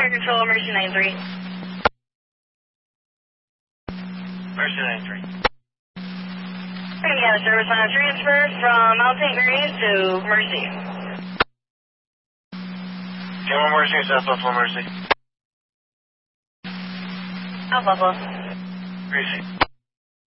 Fire Control, Emergency 93. Emergency 93. We're going to get a service on a transfer from Mount St. Mary's to Mercy. General Mercy, South Buffalo Mercy. South Buffalo. Mercy.